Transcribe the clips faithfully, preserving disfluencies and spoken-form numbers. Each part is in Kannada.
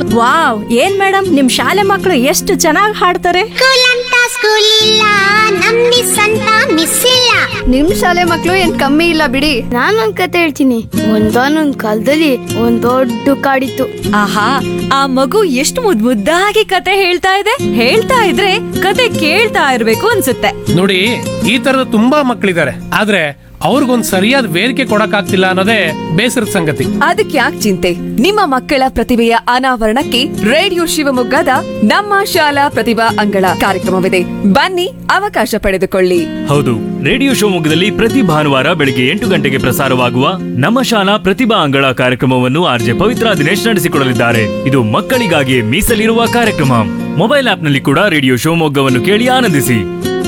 ವಾವ್, ಏನ್ ಮೇಡಮ್ ನಿಮ್ ಶಾಲೆ ಮಕ್ಕಳು ಎಷ್ಟು ಚೆನ್ನಾಗಿ ಹಾಡ್ತಾರೆ. ಸ್ಕೂಲ್ ಅಂತ ಸ್ಕೂಲ್ ಇಲ್ಲ, ನಮ್ ಮಿಸ್ ಅಂತ ಮಿಸ್ ಇಲ್ಲ. ನಿಮ್ ಶಾಲೆ ಮಕ್ಳು ಏನ್ ಕಮ್ಮಿ ಇಲ್ಲ ಬಿಡಿ. ನಾನೊಂದ್ ಕತೆ ಹೇಳ್ತೀನಿ. ಒಂದಾನೊಂದ್ ಕಾಲದಲ್ಲಿ ಒಂದ್ ದೊಡ್ಡ ಕಾಡಿತ್ತು. ಆಹಾ, ಆ ಮಗು ಎಷ್ಟು ಮುದ್ ಮುದ್ದಾಗಿ ಕತೆ ಹೇಳ್ತಾ ಇದೆ. ಹೇಳ್ತಾ ಇದ್ರೆ ಕತೆ ಕೇಳ್ತಾ ಇರ್ಬೇಕು ಅನ್ಸುತ್ತೆ. ನೋಡಿ, ಈ ತರದ ತುಂಬಾ ಮಕ್ಕಳಿದ್ದಾರೆ, ಆದ್ರೆ ಅವ್ರಿಗೊಂದ್ ಸರಿಯಾದ ವೇದಿಕೆ ಕೊಡಕ್ಕಾಗ್ತಿಲ್ಲ ಅನ್ನೋದೇ ಬೇಸರದ ಸಂಗತಿ. ಅದಕ್ಕೆ ಯಾಕೆ ಚಿಂತೆ? ನಿಮ್ಮ ಮಕ್ಕಳ ಪ್ರತಿಭೆಯ ಅನಾವರಣಕ್ಕೆ ರೇಡಿಯೋ ಶಿವಮೊಗ್ಗದ ನಮ್ಮ ಶಾಲಾ ಪ್ರತಿಭಾ ಅಂಗಳ ಕಾರ್ಯಕ್ರಮವಿದೆ. ಬನ್ನಿ, ಅವಕಾಶ ಪಡೆದುಕೊಳ್ಳಿ. ಹೌದು, ರೇಡಿಯೋ ಶಿವಮೊಗ್ಗದಲ್ಲಿ ಪ್ರತಿ ಭಾನುವಾರ ಬೆಳಿಗ್ಗೆ ಎಂಟು ಗಂಟೆಗೆ ಪ್ರಸಾರವಾಗುವ ನಮ್ಮ ಶಾಲಾ ಪ್ರತಿಭಾ ಅಂಗಳ ಕಾರ್ಯಕ್ರಮವನ್ನು ಆರ್ಜೆ ಪವಿತ್ರ ದಿನೇಶ್ ನಡೆಸಿಕೊಡಲಿದ್ದಾರೆ. ಇದು ಮಕ್ಕಳಿಗಾಗಿ ಮೀಸಲಿರುವ ಕಾರ್ಯಕ್ರಮ. ಮೊಬೈಲ್ ಆಪ್ನಲ್ಲಿ ಕೂಡ ರೇಡಿಯೋ ಶಿವಮೊಗ್ಗವನ್ನು ಕೇಳಿ ಆನಂದಿಸಿ.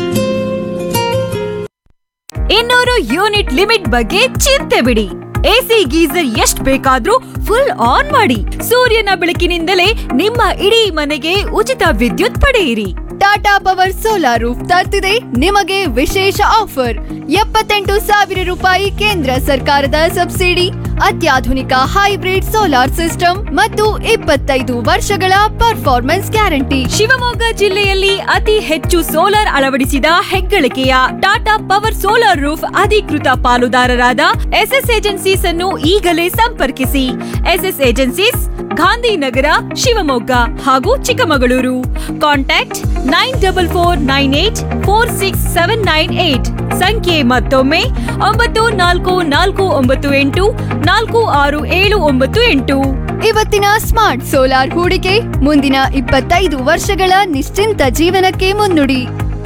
ಇನ್ನೂರು ಯೂನಿಟ್ ಲಿಮಿಟ್ ಬಗ್ಗೆ ಚಿಂತೆ ಬಿಡಿ. ಎಸಿ ಗೀಸರ್ ಎಷ್ಟ್ ಬೇಕಾದ್ರೂ ಫುಲ್ ಆನ್ ಮಾಡಿ. ಸೂರ್ಯನ ಬೆಳಕಿನಿಂದಲೇ ನಿಮ್ಮ ಇಡೀ ಮನೆಗೆ ಉಚಿತ ವಿದ್ಯುತ್ ಪಡೆಯಿರಿ. ಟಾಟಾ ಪವರ್ ಸೋಲಾರ್ ರೂಫ್ ತರ್ತಿದೆ ನಿಮಗೆ ವಿಶೇಷ ಆಫರ್. ಎಪ್ಪತ್ತೆಂಟು ಸಾವಿರ ರೂಪಾಯಿ ಕೇಂದ್ರ ಸರ್ಕಾರದ ಸಬ್ಸಿಡಿ, ಅತ್ಯಾಧುನಿಕ ಹೈಬ್ರಿಡ್ ಸೋಲಾರ್ ಸಿಸ್ಟಮ್ ಮತ್ತು ಇಪ್ಪತ್ತೈದು ವರ್ಷಗಳ ಪರ್ಫಾರ್ಮೆನ್ಸ್ ಗ್ಯಾರಂಟಿ. ಶಿವಮೊಗ್ಗ ಜಿಲ್ಲೆಯಲ್ಲಿ ಅತಿ ಹೆಚ್ಚು ಸೋಲಾರ್ ಅಳವಡಿಸಿದ ಹೆಗ್ಗಳಿಕೆಯ ಟಾಟಾ ಪವರ್ ಸೋಲಾರ್ ರೂಫ್ ಅಧಿಕೃತ ಪಾಲುದಾರರಾದ ಎಸ್ಎಸ್ ಏಜೆನ್ಸೀಸ್ ಅನ್ನು ಈಗಲೇ ಸಂಪರ್ಕಿಸಿ. ಎಸ್ಎಸ್ ಏಜೆನ್ಸೀಸ್, ಗಾಂಧಿನಗರ, ಶಿವಮೊಗ್ಗ ಹಾಗೂ Chikkamagaluru. Contact nine double four nine eight four six seven nine eight. ಸಂಖ್ಯೆ ಮತ್ತೊಮ್ಮೆ ಒಂಬತ್ತು ನಾಲ್ಕು ನಾಲ್ಕು ಒಂಬತ್ತು ಎಂಟು ನಾಲ್ಕು ಆರು ಏಳು ಒಂಬತ್ತು ಎಂಟು. ಇವತ್ತಿನ ಸ್ಮಾರ್ಟ್ ಸೋಲಾರ್ ಹೂಡಿಕೆ ಮುಂದಿನ ಇಪ್ಪತ್ತೈದು ವರ್ಷಗಳ ನಿಶ್ಚಿಂತ ಜೀವನಕ್ಕೆ ಮುನ್ನುಡಿ.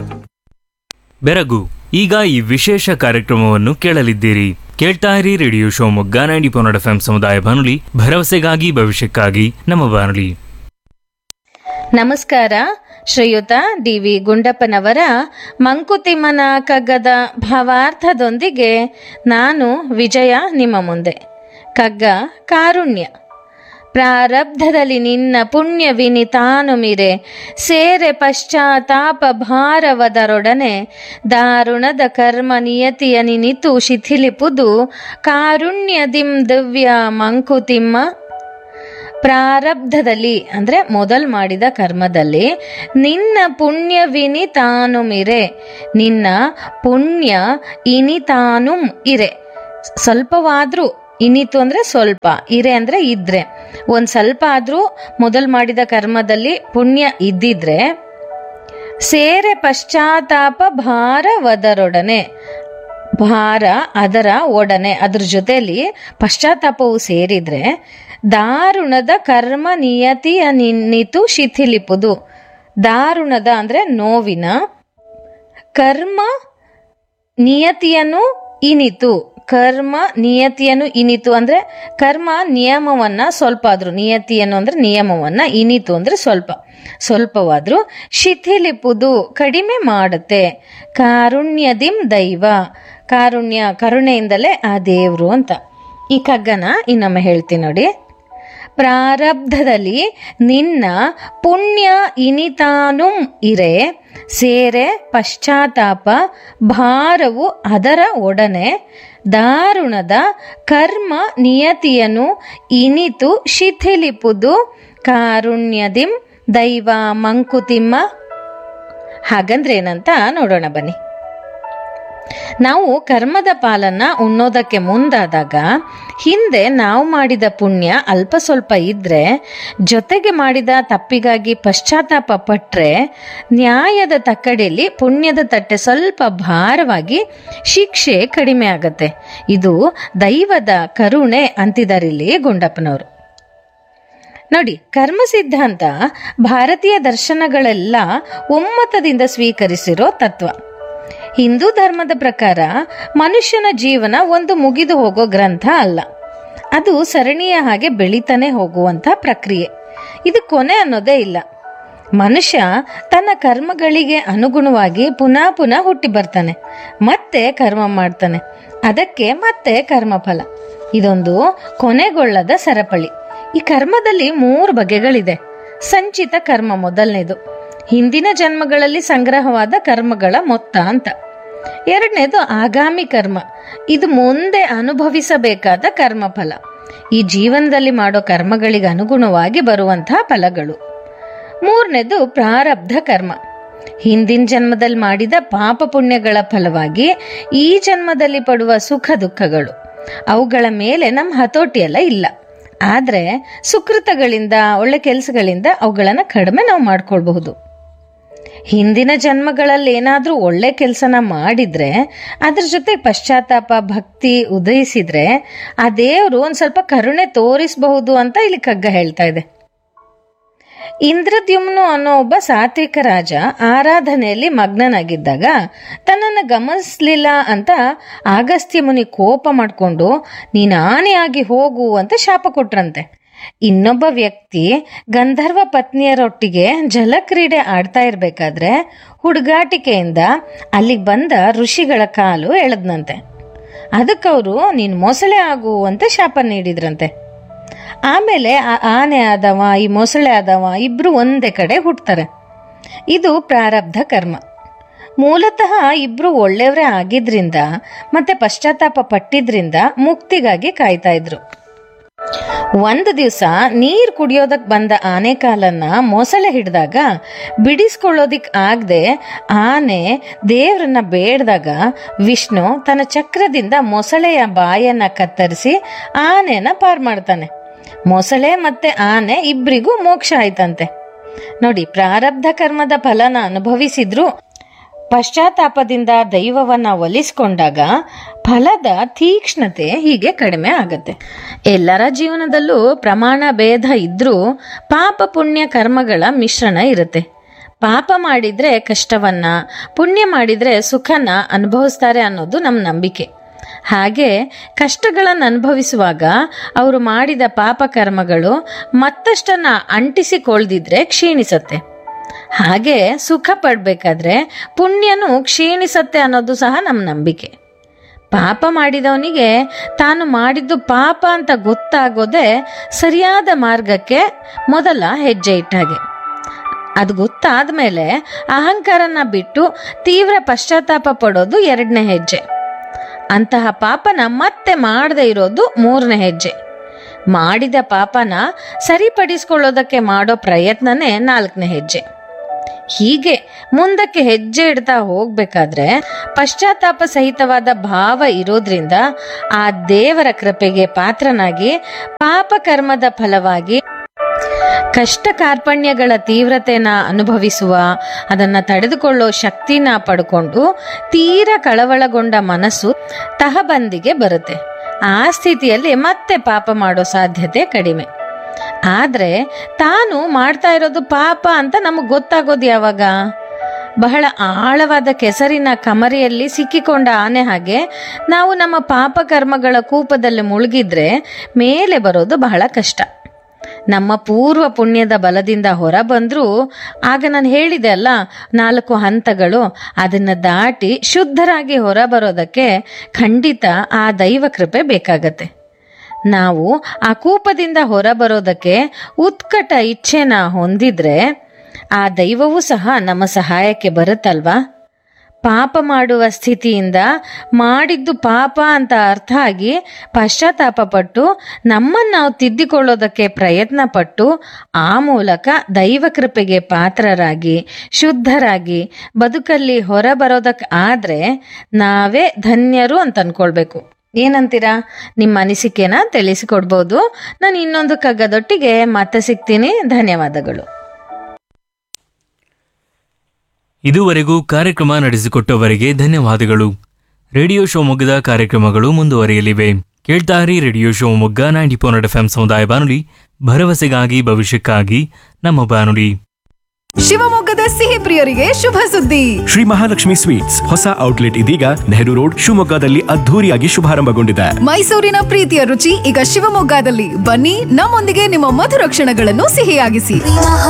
ಬೆರಗು, ಈಗ ಈ ವಿಶೇಷ ಕಾರ್ಯಕ್ರಮವನ್ನು ಕೇಳಲಿದ್ದೀರಿ. ಕೇಳ್ತಾ ಇರಿ radio Shivamogga ninety point F M ಸಮುದಾಯ ಬಾನುಲಿ, ಭರವಸೆಗಾಗಿ ಭವಿಷ್ಯಕ್ಕಾಗಿ ನಮ್ಮ ಬಾನುಲಿ. ನಮಸ್ಕಾರ. ಶ್ರೀಯುತ ಡಿ ವಿ ಗುಂಡಪ್ಪನವರ ಮಂಕುತಿಮ್ಮನ ಕಗ್ಗದ ಭಾವಾರ್ಥದೊಂದಿಗೆ ನಾನು ವಿಜಯ ನಿಮ್ಮ ಮುಂದೆ. ಕಗ್ಗ ಕಾರುಣ್ಯ. ಪ್ರಾರಬ್ಧದಲ್ಲಿ ನಿನ್ನ ಪುಣ್ಯ ವಿನಿತಾನುಮಿರೆ, ಸೇರೆ ಪಶ್ಚಾತ್ತಾಪ ಭಾರವದರೊಡನೆ, ದಾರುಣದ ಕರ್ಮ ನಿಯತಿಯ ನಿನಿತು ಶಿಥಿಲಿಪುದು, ಕಾರುಣ್ಯದಿಂ ದಿವ್ಯ ಮಂಕುತಿಮ್ಮ. ಪ್ರಾರಬ್ಧದಲ್ಲಿ ಅಂದ್ರೆ ಮೊದಲ್ ಮಾಡಿದ ಕರ್ಮದಲ್ಲಿ, ನಿನ್ನ ಪುಣ್ಯ ವಿನಿತಾನುಮಿರೆ, ನಿನ್ನ ಪುಣ್ಯ ಇನಿತಾನುಂ ಇರೆ, ಸ್ವಲ್ಪವಾದ್ರೂ, ಇನಿತು ಅಂದ್ರೆ ಸ್ವಲ್ಪ, ಇರೆ ಅಂದ್ರೆ ಇದ್ರೆ, ಒಂದ್ ಸ್ವಲ್ಪ ಆದ್ರೂ ಮೊದಲ್ ಮಾಡಿದ ಕರ್ಮದಲ್ಲಿ ಪುಣ್ಯ ಇದ್ದಿದ್ರೆ, ಸೇರೆ ಪಶ್ಚಾತ್ತಾಪ ಭಾರವದರೊಡನೆ, ಭಾರ ಅದರ ಒಡನೆ ಅದ್ರ ಜೊತೆಲಿ ಪಶ್ಚಾತ್ತಾಪವು ಸೇರಿದ್ರೆ, ದಾರುಣದ ಕರ್ಮ ನಿಯತಿಯ ನಿನ್ನಿತು ಶಿಥಿಲಿಪುದು. ದಾರುಣದ ಅಂದ್ರೆ ನೋವಿನ, ಕರ್ಮ ನಿಯತಿಯನ್ನು ಇನಿತು, ಕರ್ಮ ನಿಯತಿಯನ್ನು ಇನಿತು ಅಂದ್ರೆ ಕರ್ಮ ನಿಯಮವನ್ನ ಸ್ವಲ್ಪ ಆದ್ರೂ, ನಿಯತಿಯನ್ನು ಅಂದ್ರೆ ನಿಯಮವನ್ನ, ಇನಿತು ಅಂದ್ರೆ ಸ್ವಲ್ಪ, ಸ್ವಲ್ಪವಾದ್ರೂ ಶಿಥಿಲಿಪುದು ಕಡಿಮೆ ಮಾಡುತ್ತೆ. ಕಾರುಣ್ಯದಿಂ ದೈವ, ಕಾರುಣ್ಯ ಕರುಣೆಯಿಂದಲೇ ಆ ದೇವ್ರು ಅಂತ. ಈ ಕಗ್ಗನ ಇನ್ನೊಮ್ಮೆ ಹೇಳ್ತೀನಿ ನೋಡಿ. ಪ್ರಾರಬ್ಧದಲ್ಲಿ ನಿನ್ನ ಪುಣ್ಯ ಇನಿತಾನುಂ ಇರೆ, ಸೇರೆ ಪಶ್ಚಾತ್ತಾಪ ಭಾರವು ಅದರ ಒಡನೆ, ದಾರುಣದ ಕರ್ಮ ನಿಯತಿಯನ್ನು ಇನಿತು ಶಿಥಿಲಿಪುದು, ಕಾರುಣ್ಯದಿಂ ದೈವ ಮಂಕುತಿಮ್ಮ. ಹಾಗಂದ್ರೆ ಏನಂತ ನೋಡೋಣ ಬನ್ನಿ. ನಾವು ಕರ್ಮದ ಪಾಲನ್ನ ಉಣ್ಣೋದಕ್ಕೆ ಮುಂದಾದಾಗ, ಹಿಂದೆ ನಾವು ಮಾಡಿದ ಪುಣ್ಯ ಅಲ್ಪ ಸ್ವಲ್ಪ ಇದ್ರೆ, ಜೊತೆಗೆ ಮಾಡಿದ ತಪ್ಪಿಗಾಗಿ ಪಶ್ಚಾತ್ತಾಪ ಪಟ್ರೆ, ನ್ಯಾಯದ ತಕ್ಕಡಿಯಲ್ಲಿ ಪುಣ್ಯದ ತಟ್ಟೆ ಸ್ವಲ್ಪ ಭಾರವಾಗಿ ಶಿಕ್ಷೆ ಕಡಿಮೆ ಆಗತ್ತೆ. ಇದು ದೈವದ ಕರುಣೆ ಅಂತಿದಾರಿಲ್ಲಿ ಗುಂಡಪ್ಪನವರು. ನೋಡಿ, ಕರ್ಮ ಸಿದ್ಧಾಂತ ಭಾರತೀಯ ದರ್ಶನಗಳೆಲ್ಲ ಒಮ್ಮತದಿಂದ ಸ್ವೀಕರಿಸಿರೋ ತತ್ವ. ಹಿಂದೂ ಧರ್ಮದ ಪ್ರಕಾರ ಮನುಷ್ಯನ ಜೀವನ ಒಂದು ಮುಗಿದು ಹೋಗೋ ಗ್ರಂಥ ಅಲ್ಲ, ಅದು ಸರಣಿಯ ಹಾಗೆ ಬೆಳಿತಾನೆ ಹೋಗುವಂತ ಪ್ರಕ್ರಿಯೆ. ಇದು ಕೊನೆ ಅನ್ನೋದೇ ಇಲ್ಲ. ಮನುಷ್ಯ ತನ್ನ ಕರ್ಮಗಳಿಗೆ ಅನುಗುಣವಾಗಿ ಪುನಃ ಪುನಃ ಹುಟ್ಟಿ ಬರ್ತಾನೆ, ಮತ್ತೆ ಕರ್ಮ ಮಾಡ್ತಾನೆ, ಅದಕ್ಕೆ ಮತ್ತೆ ಕರ್ಮಫಲ. ಇದೊಂದು ಕೊನೆಗೊಳ್ಳದ ಸರಪಳಿ. ಈ ಕರ್ಮದಲ್ಲಿ ಮೂರು ಬಗೆಗಳಿದೆ. ಸಂಚಿತ ಕರ್ಮ ಮೊದಲನೇದು, ಹಿಂದಿನ ಜನ್ಮಗಳಲ್ಲಿ ಸಂಗ್ರಹವಾದ ಕರ್ಮಗಳ ಮೊತ್ತ ಅಂತ. ಎರಡನೇದು ಆಗಾಮಿ ಕರ್ಮ, ಇದು ಮುಂದೆ ಅನುಭವಿಸಬೇಕಾದ ಕರ್ಮಫಲ. ಈ ಜೀವನದಲ್ಲಿ ಮಾಡೋ ಕರ್ಮಗಳಿಗೆ ಅನುಗುಣವಾಗಿ ಬರುವಂತಹ ಫಲಗಳು. ಮೂರನೇದು ಪ್ರಾರಬ್ಧ ಕರ್ಮ. ಹಿಂದಿನ ಜನ್ಮದಲ್ಲಿ ಮಾಡಿದ ಪಾಪ ಪುಣ್ಯಗಳ ಫಲವಾಗಿ ಈ ಜನ್ಮದಲ್ಲಿ ಪಡುವ ಸುಖ ದುಃಖಗಳು. ಅವುಗಳ ಮೇಲೆ ನಮ್ಮ ಹತೋಟಿಯೆಲ್ಲ ಇಲ್ಲ. ಆದ್ರೆ ಸುಕೃತಗಳಿಂದ, ಒಳ್ಳೆ ಕೆಲಸಗಳಿಂದ ಅವುಗಳನ್ನ ಕಡಿಮೆ ನಾವು ಮಾಡ್ಕೊಳ್ಬಹುದು. ಹಿಂದಿನ ಜನ್ಮಗಳಲ್ಲಿ ಏನಾದ್ರೂ ಒಳ್ಳೆ ಕೆಲಸನ ಮಾಡಿದ್ರೆ, ಅದ್ರ ಜೊತೆ ಪಶ್ಚಾತ್ತಾಪ ಭಕ್ತಿ ಉದಯಿಸಿದ್ರೆ ಆ ದೇವರು ಒಂದ್ ಸ್ವಲ್ಪ ಕರುಣೆ ತೋರಿಸಬಹುದು ಅಂತ ಇಲ್ಲಿ ಕಗ್ಗ ಹೇಳ್ತಾ ಇದೆ. ಇಂದ್ರದ್ಯುಮ್ನು ಅನ್ನೋ ಒಬ್ಬ ಸಾತ್ವಿಕ ರಾಜ ಆರಾಧನೆಯಲ್ಲಿ ಮಗ್ನನಾಗಿದ್ದಾಗ ತನ್ನನ್ನು ಗಮನಿಸ್ಲಿಲ್ಲ ಅಂತ ಅಗಸ್ತ್ಯ ಮುನಿ ಕೋಪ ಮಾಡಿಕೊಂಡು ನೀನ್ ಆನೆಯಾಗಿ ಹೋಗು ಅಂತ ಶಾಪ ಕೊಟ್ರಂತೆ. ಇನ್ನೊಬ್ಬ ವ್ಯಕ್ತಿ ಗಂಧರ್ವ ಪತ್ನಿಯರೊಟ್ಟಿಗೆ ಜಲಕ್ರೀಡೆ ಆಡ್ತಾ ಇರ್ಬೇಕಾದ್ರೆ ಹುಡುಗಾಟಿಕೆಯಿಂದ ಅಲ್ಲಿಗೆ ಬಂದ ಋಷಿಗಳ ಕಾಲು ಎಳೆದ್ನಂತೆ. ಅದಕ್ಕವರು ನೀನ್ ಮೊಸಳೆ ಆಗು ಅಂತ ಶಾಪ ನೀಡಿದ್ರಂತೆ. ಆಮೇಲೆ ಆ ಆನೆ ಆದವ, ಈ ಮೊಸಳೆ ಆದವ ಇಬ್ರು ಒಂದೇ ಕಡೆ ಹುಟ್ಟತಾರೆ. ಇದು ಪ್ರಾರಬ್ಧ ಕರ್ಮ. ಮೂಲತಃ ಇಬ್ರು ಒಳ್ಳೆಯವರೇ ಆಗಿದ್ರಿಂದ ಮತ್ತೆ ಪಶ್ಚಾತ್ತಾಪ ಪಟ್ಟಿದ್ರಿಂದ ಮುಕ್ತಿಗಾಗಿ ಕಾಯ್ತಾ ಇದ್ರು. ಒಂದು ದಿವಸ ನೀರ್ ಕುಡಿಯೋದಕ್ ಬಂದ ಆನೆ ಕಾಲನ್ನ ಮೊಸಳೆ ಹಿಡಿದಾಗ ಬಿಡಿಸ್ಕೊಳ್ಳೋದಿಕ್ ಆಗದೆ ಆನೆ ದೇವ್ರನ್ನ ಬೇಡ್ದಾಗ ವಿಷ್ಣು ತನ್ನ ಚಕ್ರದಿಂದ ಮೊಸಳೆಯ ಬಾಯನ್ನ ಕತ್ತರಿಸಿ ಆನೆನ ಪಾರ್ ಮಾಡ್ತಾನೆ. ಮೊಸಳೆ ಮತ್ತೆ ಆನೆ ಇಬ್ರಿಗೂ ಮೋಕ್ಷ ಆಯ್ತಂತೆ. ನೋಡಿ, ಪ್ರಾರಬ್ಧ ಕರ್ಮದ ಫಲನ ಅನುಭವಿಸಿದ್ರು ಪಶ್ಚಾತ್ತಾಪದಿಂದ ದೈವವನ್ನ ಒಲಿಸ್ಕೊಂಡಾಗ ಫಲದ ತೀಕ್ಷ್ಣತೆ ಹೀಗೆ ಕಡಿಮೆ ಆಗತ್ತೆ. ಎಲ್ಲರ ಜೀವನದಲ್ಲೂ ಪ್ರಮಾಣ ಭೇದ ಇದ್ರೂ ಪಾಪ ಪುಣ್ಯ ಕರ್ಮಗಳ ಮಿಶ್ರಣ ಇರುತ್ತೆ. ಪಾಪ ಮಾಡಿದ್ರೆ ಕಷ್ಟವನ್ನ, ಪುಣ್ಯ ಮಾಡಿದ್ರೆ ಸುಖನ ಅನುಭವಿಸ್ತಾರೆ ಅನ್ನೋದು ನಮ್ಮ ನಂಬಿಕೆ. ಹಾಗೆ ಕಷ್ಟಗಳನ್ನು ಅನುಭವಿಸುವಾಗ ಅವರು ಮಾಡಿದ ಪಾಪ ಕರ್ಮಗಳು ಮತ್ತಷ್ಟನ್ನ ಅಂಟಿಸಿಕೊಳ್ದಿದ್ರೆ ಕ್ಷೀಣಿಸತ್ತೆ. ಹಾಗೆ ಸುಖ ಪಡ್ಬೇಕಾದ್ರೆ ಪುಣ್ಯನೂ ಕ್ಷೀಣಿಸತ್ತೆ ಅನ್ನೋದು ಸಹ ನಮ್ಮ ನಂಬಿಕೆ. ಪಾಪ ಮಾಡಿದವನಿಗೆ ತಾನು ಮಾಡಿದ್ದು ಪಾಪ ಅಂತ ಗೊತ್ತಾಗೋದೇ ಸರಿಯಾದ ಮಾರ್ಗಕ್ಕೆ ಮೊದಲ ಹೆಜ್ಜೆ ಇಟ್ಟಾಗೆ. ಅದು ಗೊತ್ತಾದ್ಮೇಲೆ ಅಹಂಕಾರನ ಬಿಟ್ಟು ತೀವ್ರ ಪಶ್ಚಾತ್ತಾಪ ಪಡೋದು ಎರಡನೇ ಹೆಜ್ಜೆ. ಅಂತಹ ಪಾಪನ ಮತ್ತೆ ಮಾಡದೇ ಇರೋದು ಮೂರನೇ ಹೆಜ್ಜೆ. ಮಾಡಿದ ಪಾಪನ ಸರಿಪಡಿಸ್ಕೊಳ್ಳೋದಕ್ಕೆ ಮಾಡೋ ಪ್ರಯತ್ನನೇ ನಾಲ್ಕನೇ ಹೆಜ್ಜೆ. ಹೀಗೆ ಮುಂದಕ್ಕೆ ಹೆಜ್ಜೆ ಇಡ್ತಾ ಹೋಗ್ಬೇಕಾದ್ರೆ ಪಶ್ಚಾತ್ತಾಪ ಸಹಿತವಾದ ಭಾವ ಇರೋದ್ರಿಂದ ಆ ದೇವರ ಕೃಪೆಗೆ ಪಾತ್ರನಾಗಿ ಪಾಪ ಕರ್ಮದ ಫಲವಾಗಿ ಕಷ್ಟ ಕಾರ್ಪಣ್ಯಗಳ ತೀವ್ರತೆನ ಅನುಭವಿಸುವ, ಅದನ್ನ ತಡೆದುಕೊಳ್ಳೋ ಶಕ್ತಿನ ಪಡ್ಕೊಂಡು ತೀರ ಕಳವಳಗೊಂಡ ಮನಸ್ಸು ತಹಬಂದಿಗೆ ಬರುತ್ತೆ. ಆ ಸ್ಥಿತಿಯಲ್ಲಿ ಮತ್ತೆ ಪಾಪ ಮಾಡೋ ಸಾಧ್ಯತೆ ಕಡಿಮೆ. ಆದ್ರೆ ತಾನು ಮಾಡ್ತಾ ಇರೋದು ಪಾಪ ಅಂತ ನಮಗ್ ಗೊತ್ತಾಗೋದು ಯಾವಾಗ? ಬಹಳ ಆಳವಾದ ಕೆಸರಿನ ಕಮರಿಯಲ್ಲಿ ಸಿಕ್ಕಿಕೊಂಡ ಆನೆ ಹಾಗೆ ನಾವು ನಮ್ಮ ಪಾಪ ಕರ್ಮಗಳ ಕೂಪದಲ್ಲಿ ಮುಳುಗಿದ್ರೆ ಮೇಲೆ ಬರೋದು ಬಹಳ ಕಷ್ಟ. ನಮ್ಮ ಪೂರ್ವ ಪುಣ್ಯದ ಬಲದಿಂದ ಹೊರ ಬಂದ್ರೂ ಆಗ ನಾನು ಹೇಳಿದೆ ಅಲ್ಲ ನಾಲ್ಕು ಹಂತಗಳು, ಅದನ್ನ ದಾಟಿ ಶುದ್ಧರಾಗಿ ಹೊರ ಬರೋದಕ್ಕೆ ಖಂಡಿತ ಆ ದೈವ ಕೃಪೆ ಬೇಕಾಗತ್ತೆ. ನಾವು ಆ ಕೂಪದಿಂದ ಹೊರ ಬರೋದಕ್ಕೆ ಉತ್ಕಟ ಇಚ್ಛೆನ ಹೊಂದಿದ್ರೆ ಆ ದೈವವೂ ಸಹ ನಮ್ಮ ಸಹಾಯಕ್ಕೆ ಬರುತ್ತಲ್ವಾ? ಪಾಪ ಮಾಡುವ ಸ್ಥಿತಿಯಿಂದ ಮಾಡಿದ್ದು ಪಾಪ ಅಂತ ಅರ್ಥ ಆಗಿ ಪಶ್ಚಾತ್ತಾಪ ಪಟ್ಟು ನಮ್ಮನ್ನು ನಾವು ತಿದ್ದಿಕೊಳ್ಳೋದಕ್ಕೆ ಪ್ರಯತ್ನ ಪಟ್ಟು ಆ ಮೂಲಕ ದೈವ ಕೃಪೆಗೆ ಪಾತ್ರರಾಗಿ ಶುದ್ಧರಾಗಿ ಬದುಕಲ್ಲಿ ಹೊರ ಬರೋದಕ್ಕೆ ಆದ್ರೆ ನಾವೇ ಧನ್ಯರು ಅಂತ ಅನ್ಕೊಳ್ಬೇಕು. ಏನಂತೀರಾ? ನಿಮ್ಮ ಅನಿಸಿಕೆನ ತಿಳಿಸಿಕೊಡ್ಬೋದು. ನಾನು ಇನ್ನೊಂದು ಕಗ್ಗದೊಟ್ಟಿಗೆ ಮತ್ತೆ ಸಿಗ್ತೀನಿ. ಧನ್ಯವಾದಗಳು. ಇದುವರೆಗೂ ಕಾರ್ಯಕ್ರಮ ನಡೆಸಿಕೊಟ್ಟವರಿಗೆ ಧನ್ಯವಾದಗಳು. ರೇಡಿಯೋ ಶಿವಮೊಗ್ಗದ ಕಾರ್ಯಕ್ರಮಗಳು ಮುಂದುವರಿಯಲಿವೆ. ಕೇಳ್ತಾರಿ radio Shivamogga ninety four F M ಸಮುದಾಯ ಬಾನುಲಿ, ಭರವಸೆಗಾಗಿ ಭವಿಷ್ಯಕ್ಕಾಗಿ ನಮ್ಮ ಬಾನುಲಿ. ಶಿವಮೊಗ್ಗದ ಸಿಹಿ ಪ್ರಿಯರಿಗೆ ಶುಭ ಸುದ್ದಿ. ಶ್ರೀ ಮಹಾಲಕ್ಷ್ಮಿ ಸ್ವೀಟ್ಸ್ ಹೊಸ ಔಟ್ಲೆಟ್ ಇದೀಗ ನೆಹರು ರೋಡ್ ಶಿವಮೊಗ್ಗದಲ್ಲಿ ಅದ್ಧೂರಿಯಾಗಿ ಶುಭಾರಂಭಗೊಂಡಿದೆ. ಮೈಸೂರಿನ ಪ್ರೀತಿಯ ರುಚಿ ಈಗ ಶಿವಮೊಗ್ಗದಲ್ಲಿ. ಬನ್ನಿ, ನಮ್ಮೊಂದಿಗೆ ನಿಮ್ಮ ಮಧುರ ಕ್ಷಣಗಳನ್ನು ಸಿಹಿಯಾಗಿಸಿ.